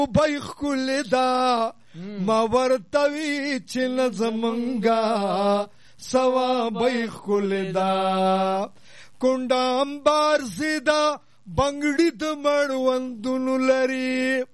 بیخ کلی دا ما ورتوی چې نظمنګا سوا بیخ کلی دا کونډه امبار سیدا بنگړی د مړوندونو لري